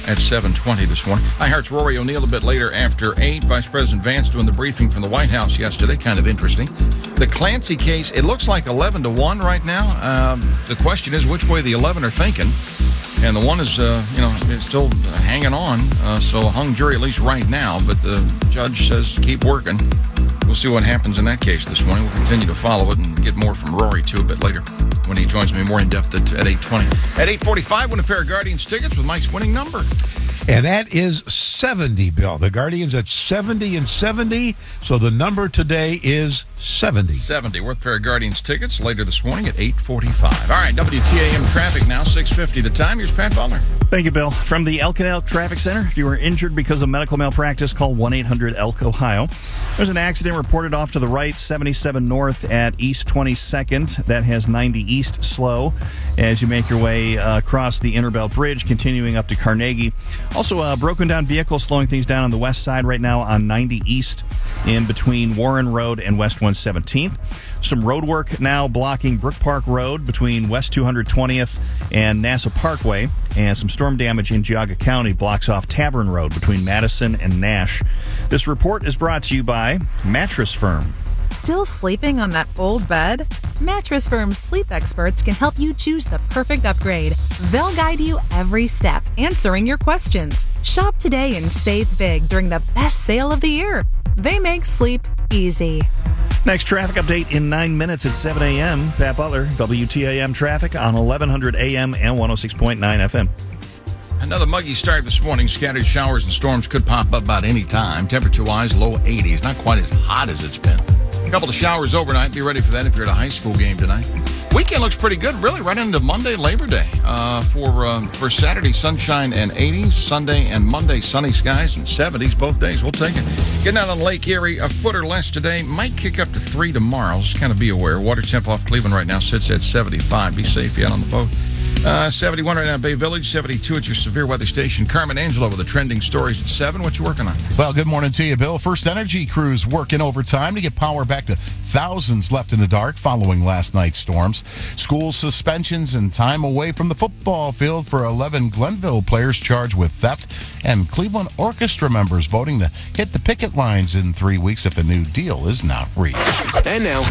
7:20 this morning. iHeart's Rory O'Neill a bit later after 8. Vice President Vance doing the briefing from the White House yesterday. Kind of interesting. The Clancy case, it looks like 11-1 right now. The question is which way the 11 are thinking. And the one is, it's still hanging on. So a hung jury at least right now. But the judge says keep working. We'll see what happens in that case this morning. We'll continue to follow it and get more from Rory, too, a bit later when he joins me more in depth at 8:20. At 8:45, win a pair of Guardians tickets with Mike's winning number. And that is 70, Bill. The Guardians at 70 and 70. So the number today is 70. 70. Worth a pair of Guardians tickets later this morning at 8:45. All right, WTAM traffic now, 6:50 the time. Here's Pat Butler. Thank you, Bill. From the Elk and Elk Traffic Center, if you were injured because of medical malpractice, call 1-800-ELK-OHIO. There's an accident reported off to the right, 77 north at East 22nd. That has 90 east slow as you make your way across the Interbelt Bridge, continuing up to Carnegie. Also, a broken down vehicle slowing things down on the west side right now on 90 east in between Warren Road and West 117th. Some road work now blocking Brook Park Road between West 220th and NASA Parkway. And some storm damage in Geauga County blocks off Tavern Road between Madison and Nash. This report is brought to you by Mattress Firm. Still sleeping on that old bed? Mattress Firm's sleep experts can help you choose the perfect upgrade. They'll guide you every step, answering your questions. Shop today and save big during the best sale of the year. They make sleep easy. Next traffic update in 9 minutes at 7 a.m. Pat Butler, WTAM traffic on 1100 a.m. and 106.9 FM. Another muggy start this morning. Scattered showers and storms could pop up about any time. Temperature-wise, low 80s. Not quite as hot as it's been. A couple of showers overnight. Be ready for that if you're at a high school game tonight. Weekend looks pretty good, really, right into Monday, Labor Day. For Saturday, sunshine and 80s. Sunday and Monday, sunny skies and 70s both days. We'll take it. Getting out on Lake Erie, a foot or less today. Might kick up to 3 tomorrow. Just kind of be aware. Water temp off Cleveland right now sits at 75. Be safe out on the boat. 71 right now at Bay Village, 72 at your severe weather station. Carmen Angelo with the trending stories at 7. What you working on? Well, good morning to you, Bill. First Energy crews working overtime to get power back to thousands left in the dark following last night's storms. School suspensions and time away from the football field for 11 Glenville players charged with theft. And Cleveland Orchestra members voting to hit the picket lines in 3 weeks if a new deal is not reached. And now,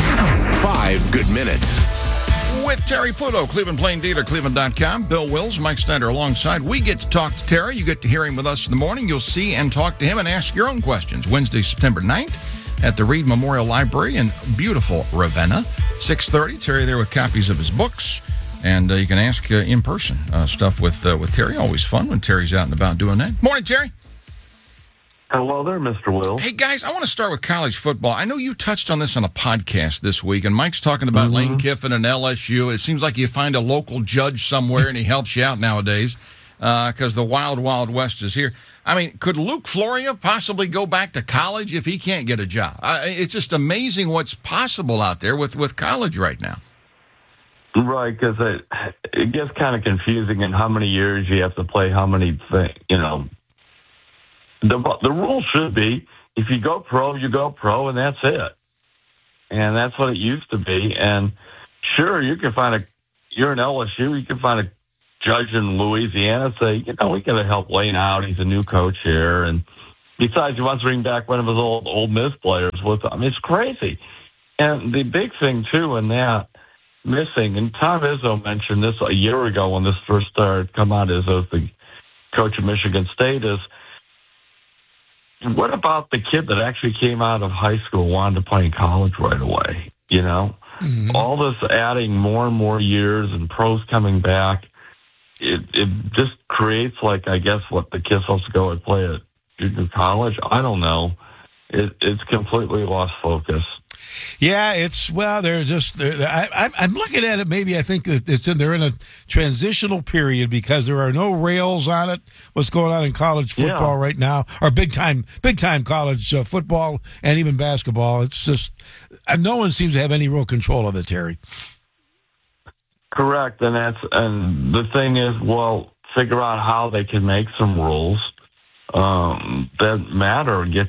5 good minutes. With Terry Pluto, Cleveland Plain Dealer, Cleveland.com. Bill Wills, Mike Snyder alongside. We get to talk to Terry. You get to hear him with us in the morning. You'll see and talk to him and ask your own questions. Wednesday, September 9th at the Reed Memorial Library in beautiful Ravenna. 6:30. Terry there with copies of his books. And you can ask in person stuff with Terry. Always fun when Terry's out and about doing that. Morning, Terry. Hello there, Mr. Will. Hey, guys, I want to start with college football. I know you touched on this on a podcast this week, and Mike's talking about Lane Kiffin and LSU. It seems like you find a local judge somewhere, and he helps you out nowadays because the wild, wild west is here. I mean, could Luke Floria possibly go back to college if he can't get a job? It's just amazing what's possible out there with college right now. Right, because it gets kind of confusing in how many years you have to play how many things, you know. The rule should be, if you go pro, you go pro, and that's it. And that's what it used to be. And sure, you can find you're in LSU, you can find a judge in Louisiana, say, we got to help Lane out. He's a new coach here. And besides, he wants to bring back one of his old Miss players with him. It's crazy. And the big thing, too, in that missing, and Tom Izzo mentioned this a year ago when this first started come out as the coach of Michigan State, is what about the kid that actually came out of high school and wanted to play in college right away? All this adding more and more years and pros coming back, it just creates, like, I guess, what the kid's supposed to go and play at junior college. I don't know. It's completely lost focus. Yeah, I'm looking at it. Maybe I think that they're in a transitional period because there are no rails on it. What's going on in college football right now, or big time college football and even basketball? It's just no one seems to have any real control of it, Terry. Correct, and the thing is, figure out how they can make some rules that matter. Get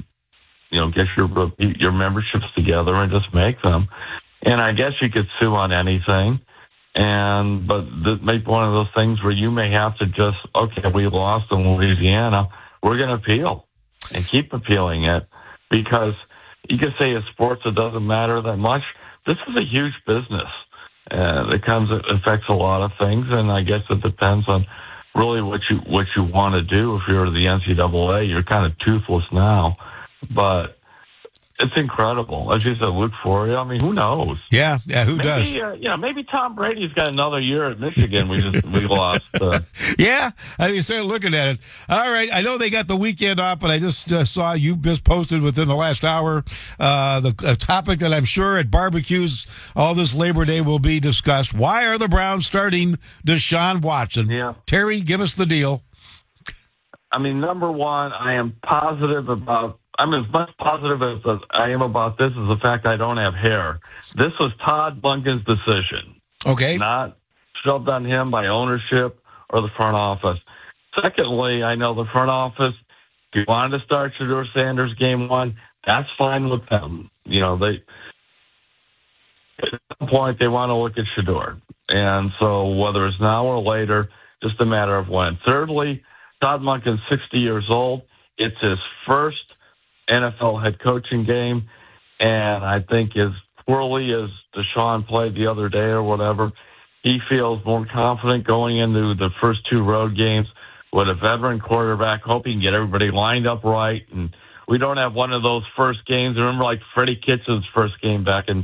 your memberships together and just make them. And I guess you could sue on anything. But make one of those things where you may have to just, we lost in Louisiana. We're going to appeal and keep appealing it, because you could say in sports it doesn't matter that much. This is a huge business. It affects a lot of things. And I guess it depends on really what you want to do. If you're the NCAA, you're kind of toothless now. But it's incredible. As you said, Luke Floria, I mean, who knows? Yeah, who does? Maybe Tom Brady's got another year at Michigan. We lost. Yeah, I started looking at it. All right, I know they got the weekend off, but I just saw you just posted within the last hour the topic that I'm sure at barbecues all this Labor Day will be discussed. Why are the Browns starting Deshaun Watson? Yeah. Terry, give us the deal. I mean, number one, I'm as much positive as I am about this is the fact I don't have hair. This was Todd Monken's decision. Okay. Not shoved on him by ownership or the front office. Secondly, I know the front office, if you wanted to start Shedeur Sanders game one, that's fine with them. At some point they want to look at Shedeur. And so whether it's now or later, just a matter of when. Thirdly, Todd Monken's 60 years old. It's his first NFL head coaching game, and I think as poorly as Deshaun played the other day or whatever, he feels more confident going into the first two road games with a veteran quarterback. Hope he can get everybody lined up right, and we don't have one of those first games. Remember, like Freddie Kitchens' first game back in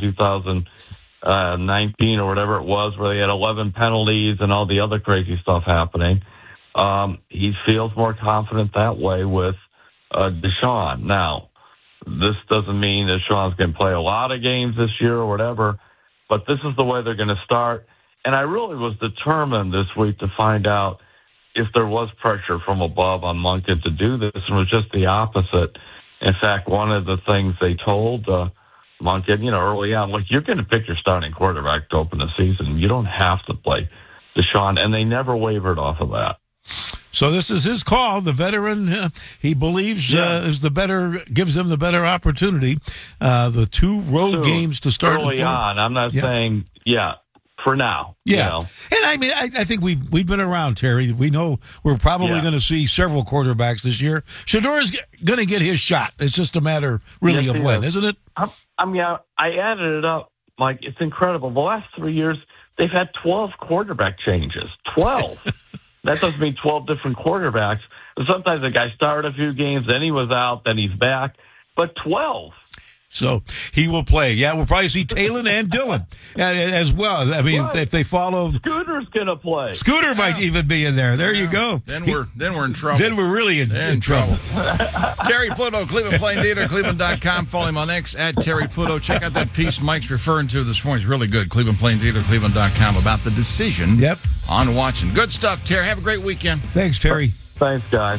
2019 or whatever it was, where they had 11 penalties and all the other crazy stuff happening. He feels more confident that way with Deshaun. Now, this doesn't mean that Deshaun's going to play a lot of games this year or whatever, but this is the way they're going to start. And I really was determined this week to find out if there was pressure from above on Monken to do this, and it was just the opposite. In fact, one of the things they told Monken, early on, you're going to pick your starting quarterback to open the season. You don't have to play Deshaun, and they never wavered off of that. So this is his call. The veteran, he believes, gives him the better opportunity. The two road games to start early on. I'm not saying, for now. Yeah, and I mean, I think we've been around, Terry. We know we're probably going to see several quarterbacks this year. Shedeur is going to get his shot. It's just a matter, really, of when, isn't it? I added it up, Mike. It's incredible. The last 3 years, they've had 12 quarterback changes. 12. That doesn't mean 12 different quarterbacks. Sometimes the guy started a few games, then he was out, then he's back. But 12. So he will play. Yeah, we'll probably see Talon and Dylan as well. I mean, if they follow, Scooter's gonna play. Scooter might even be in there. There you go. Then we're in trouble. Then we're really in trouble. Terry Pluto, Cleveland Plain Theater, Cleveland.com. Follow him on X at Terry Pluto. Check out that piece Mike's referring to this morning. It's really good. Cleveland Plain Theater, Cleveland.com about the decision on Watson. Good stuff, Terry. Have a great weekend. Thanks, Terry. Thanks, guys.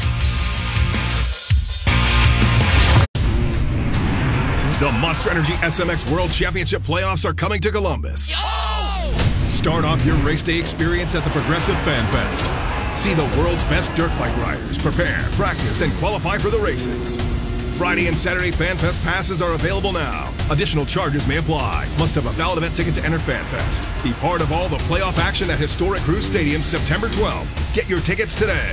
The Monster Energy SMX World Championship playoffs are coming to Columbus. Start off your race day experience at the Progressive Fan Fest. See the world's best dirt bike riders prepare, practice, and qualify for the races. Friday and Saturday Fan Fest passes are available now. Additional charges may apply. Must have a valid event ticket to enter Fan Fest. Be part of all the playoff action at historic Cruise Stadium September 12th. Get your tickets today.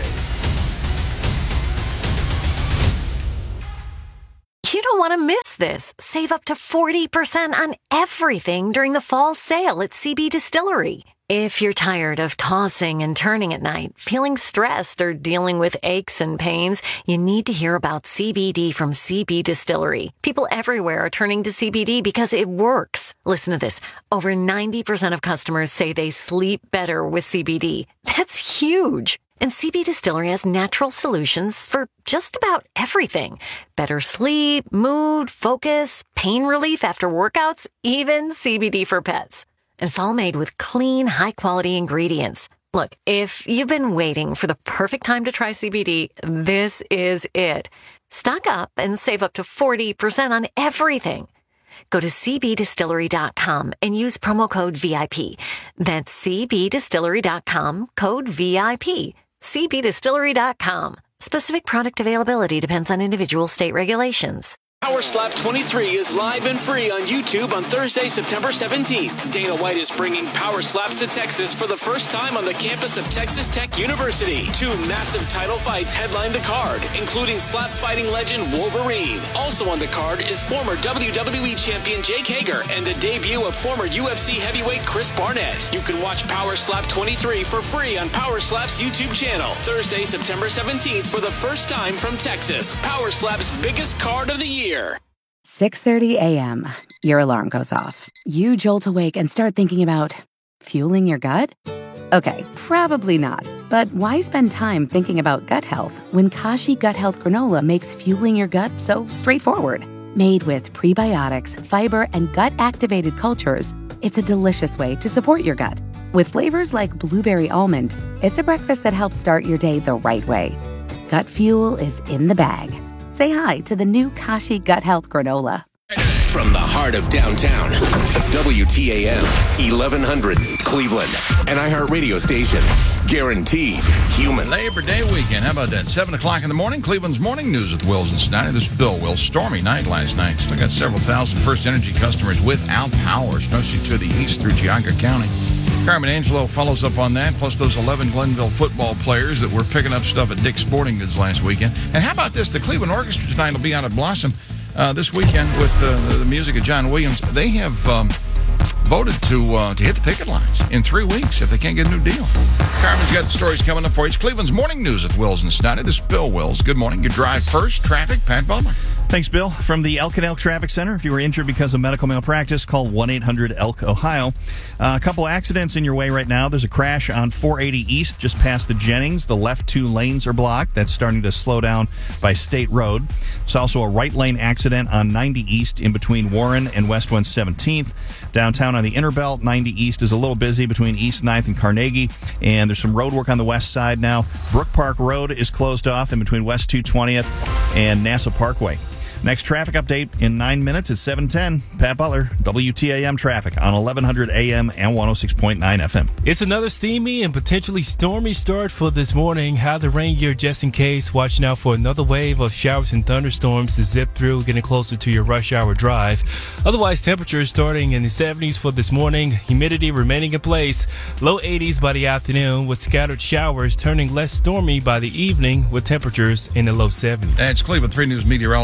You don't want to miss this. Save up to 40% on everything during the fall sale at CB Distillery. If you're tired of tossing and turning at night, feeling stressed, or dealing with aches and pains, you need to hear about CBD from CB Distillery. People everywhere are turning to CBD because it works. Listen to this. Over 90% of customers say they sleep better with CBD. That's huge. And CB Distillery has natural solutions for just about everything. Better sleep, mood, focus, pain relief after workouts, even CBD for pets. And it's all made with clean, high-quality ingredients. Look, if you've been waiting for the perfect time to try CBD, this is it. Stock up and save up to 40% on everything. Go to cbdistillery.com and use promo code VIP. That's cbdistillery.com, code VIP. cbdistillery.com. Specific product availability depends on individual state regulations. Power Slap 23 is live and free on YouTube on Thursday, September 17th. Dana White is bringing Power Slaps to Texas for the first time on the campus of Texas Tech University. 2 massive title fights headline the card, including slap fighting legend Wolverine. Also on the card is former WWE champion Jake Hager and the debut of former UFC heavyweight Chris Barnett. You can watch Power Slap 23 for free on Power Slap's YouTube channel. Thursday, September 17th for the first time from Texas. Power Slap's biggest card of the year. 6:30 a.m. Your alarm goes off. You jolt awake and start thinking about fueling your gut? Okay, probably not. But why spend time thinking about gut health when Kashi Gut Health Granola makes fueling your gut so straightforward? Made with prebiotics, fiber, and gut-activated cultures, it's a delicious way to support your gut. With flavors like blueberry almond, it's a breakfast that helps start your day the right way. Gut fuel is in the bag. Say hi to the new Kashi Gut Health Granola. From the heart of downtown, WTAM 1100 Cleveland, an iHeart radio station, guaranteed human. Labor Day weekend. How about that? 7 o'clock in the morning, Cleveland's morning news with Wills and Snyder. This is Bill Wills. Stormy night last night. Still got several thousand First Energy customers without power, especially to the east through Geauga County. Carmen Angelo follows up on that, plus those 11 Glenville football players that were picking up stuff at Dick's Sporting Goods last weekend. And how about this? The Cleveland Orchestra tonight will be out at Blossom this weekend with the music of John Williams. They have voted to hit the picket lines in 3 weeks if they can't get a new deal. Carmen's got the stories coming up for you. It's Cleveland's morning news with Wills and Snyder. This is Bill Wills. Good morning. Your drive first. Traffic, Pat Butler. Thanks, Bill. From the Elk and Elk Traffic Center, if you were injured because of medical malpractice, call 1-800-ELK-OHIO. A couple accidents in your way right now. There's a crash on 480 East just past the Jennings. The left 2 lanes are blocked. That's starting to slow down by State Road. There's also a right lane accident on 90 East in between Warren and West 117th. Downtown on the Inner Belt, 90 East is a little busy between East 9th and Carnegie. And there's some road work on the west side now. Brook Park Road is closed off in between West 220th and Nassau Parkway. Next traffic update in 9 minutes at 7:10. Pat Butler, WTAM traffic on 1100 AM and 106.9 FM. It's another steamy and potentially stormy start for this morning. Have the rain gear just in case. Watch out for another wave of showers and thunderstorms to zip through, getting closer to your rush hour drive. Otherwise, temperatures starting in the 70s for this morning. Humidity remaining in place. Low 80s by the afternoon with scattered showers turning less stormy by the evening with temperatures in the low 70s. That's Cleveland 3 News meteorologist Matt Wynn.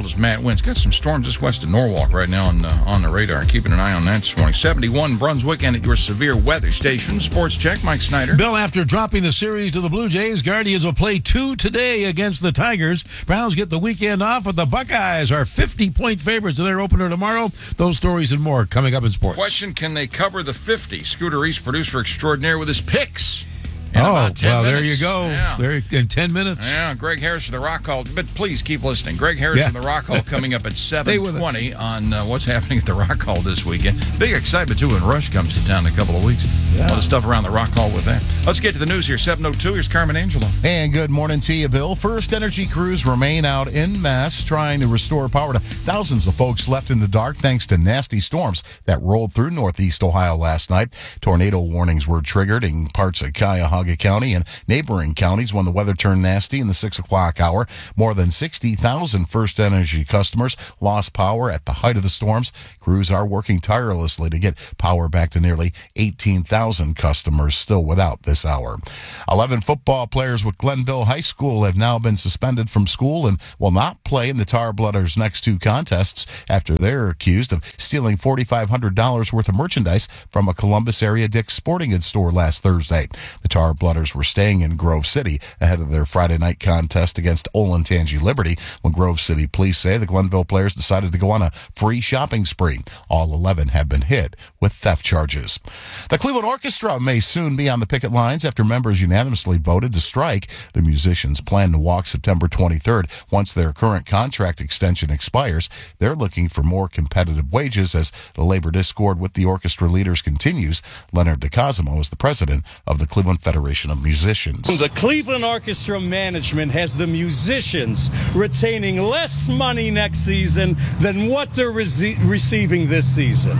winds. Got some storms just west of Norwalk right now on the radar. Keeping an eye on that this morning. 71 Brunswick, and at your severe weather station. Sports Check, Mike Snyder. Bill, after dropping the series to the Blue Jays, Guardians will play 2 today against the Tigers. Browns get the weekend off, but the Buckeyes are 50-point favorites in their opener tomorrow. Those stories and more coming up in sports. Question, can they cover the 50? Scooter East, producer extraordinaire, with his picks. Well, there you go. Yeah. There in 10 minutes. Yeah, Greg Harris of the Rock Hall. But please keep listening. Greg Harris of the Rock Hall coming up at 7:20 on what's happening at the Rock Hall this weekend. Big excitement, too, when Rush comes to town in a couple of weeks. Yeah. A lot of stuff around the Rock Hall with that. Let's get to the news here. 7:02. Here's Carmen Angelo. And good morning to you, Bill. First Energy crews remain out en masse trying to restore power to thousands of folks left in the dark thanks to nasty storms that rolled through northeast Ohio last night. Tornado warnings were triggered in parts of Cuyahoga County and neighboring counties when the weather turned nasty in the 6 o'clock hour. More than 60,000 First Energy customers lost power at the height of the storms. Crews are working tirelessly to get power back to nearly 18,000 customers still without this hour. 11 football players with Glenville High School have now been suspended from school and will not play in the Tar Blooders' next 2 contests after they're accused of stealing $4,500 worth of merchandise from a Columbus area Dick's Sporting Goods store last Thursday. The Tar Blooders were staying in Grove City ahead of their Friday night contest against Olentangy Liberty when Grove City police say the Glenville players decided to go on a free shopping spree. All 11 have been hit with theft charges. The Cleveland Orchestra may soon be on the picket lines after members unanimously voted to strike. The musicians plan to walk September 23rd once their current contract extension expires. They're looking for more competitive wages as the labor discord with the orchestra leaders continues. Leonard DeCosimo is the president of the Cleveland Federation of Musicians. The Cleveland Orchestra management has the musicians retaining less money next season than what they're receiving this season.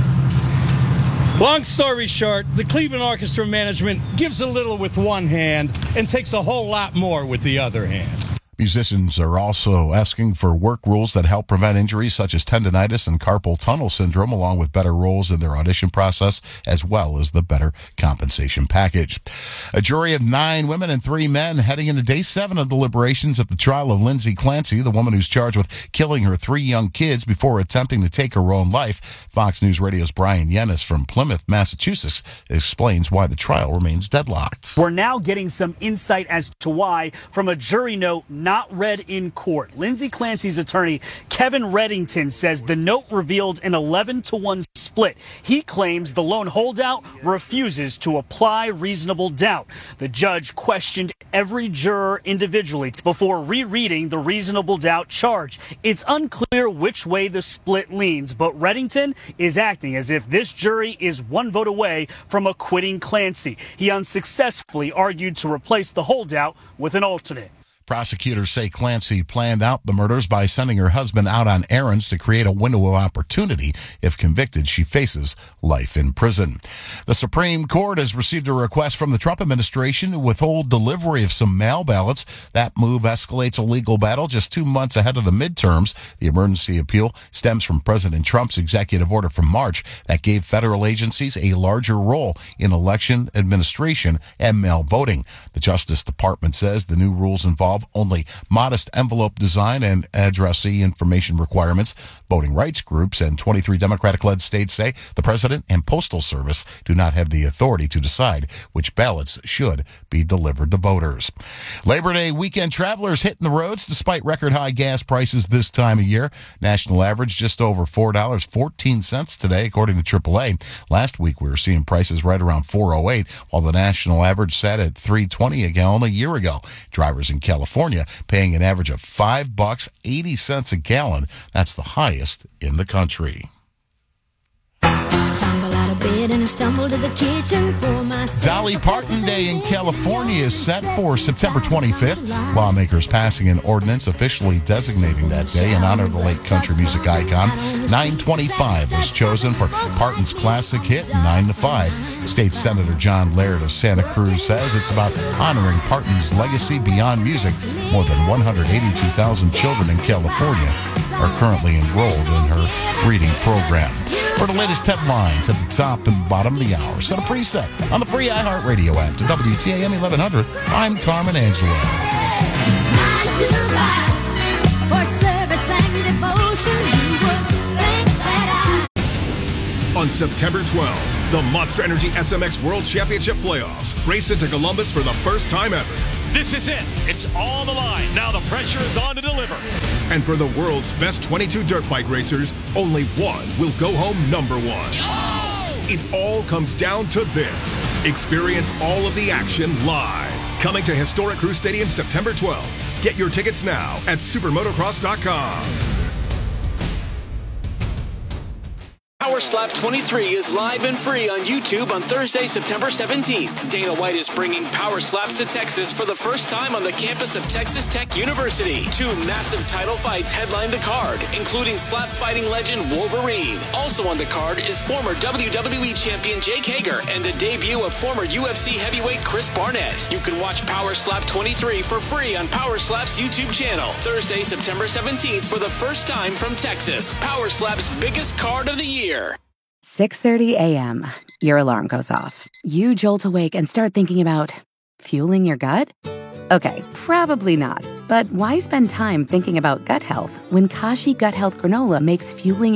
Long story short, the Cleveland Orchestra management gives a little with one hand and takes a whole lot more with the other hand. Musicians are also asking for work rules that help prevent injuries such as tendonitis and carpal tunnel syndrome, along with better rules in their audition process, as well as the better compensation package. A jury of 9 women and 3 men heading into day 7 of deliberations at the trial of Lindsay Clancy, the woman who's charged with killing her 3 young kids before attempting to take her own life. Fox News Radio's Brian Yennis from Plymouth, Massachusetts, explains why the trial remains deadlocked. We're now getting some insight as to why from a jury note not read in court. Lindsay Clancy's attorney, Kevin Reddington, says the note revealed an 11-1 split. He claims the lone holdout refuses to apply reasonable doubt. The judge questioned every juror individually before rereading the reasonable doubt charge. It's unclear which way the split leans, but Reddington is acting as if this jury is 1 vote away from acquitting Clancy. He unsuccessfully argued to replace the holdout with an alternate. Prosecutors say Clancy planned out the murders by sending her husband out on errands to create a window of opportunity. If convicted, she faces life in prison. The Supreme Court has received a request from the Trump administration to withhold delivery of some mail ballots. That move escalates a legal battle just 2 months ahead of the midterms. The emergency appeal stems from President Trump's executive order from March that gave federal agencies a larger role in election administration and mail voting. The Justice Department says the new rules involve only modest envelope design and addressee information requirements. Voting rights groups and 23 Democratic-led states say the President and Postal Service do not have the authority to decide which ballots should be delivered to voters. Labor Day weekend travelers hitting the roads despite record-high gas prices this time of year. National average just over $4.14 today, according to AAA. Last week, we were seeing prices right around $4.08, while the national average sat at $3.20 a gallon a year ago. Drivers in California paying an average of $5.80 a gallon. That's the highest in the country. Dolly Parton Day in California is set for September 25th. Lawmakers passing an ordinance officially designating that day in honor of the late country music icon. 925 was chosen for Parton's classic hit, 9 to 5. State Senator John Laird of Santa Cruz says it's about honoring Parton's legacy beyond music. More than 182,000 children in California are currently enrolled in her reading program. For the latest headlines at the top and bottom of the hour, set a preset on the free iHeartRadio app to WTAM 1100. I'm Carmen Angelo. 9 to 5 for service and devotion. On September 12th, the Monster Energy SMX World Championship Playoffs race into Columbus for the first time ever. This is it. It's all on the line. Now the pressure is on to deliver. And for the world's best 22 dirt bike racers, only one will go home number one. It all comes down to this. Experience all of the action live. Coming to Historic Crew Stadium September 12th. Get your tickets now at supermotocross.com. Power Slap 23 is live and free on YouTube on Thursday, September 17th. Dana White is bringing Power Slaps to Texas for the first time on the campus of Texas Tech University. 2 massive title fights headline the card, including slap fighting legend Wolverine. Also on the card is former WWE champion Jake Hager and the debut of former UFC heavyweight Chris Barnett. You can watch Power Slap 23 for free on Power Slap's YouTube channel. Thursday, September 17th for the first time from Texas. Power Slap's biggest card of the year. 6:30 a.m. Your alarm goes off. You jolt awake and start thinking about fueling your gut? Okay, probably not. But why spend time thinking about gut health when Kashi Gut Health Granola makes fueling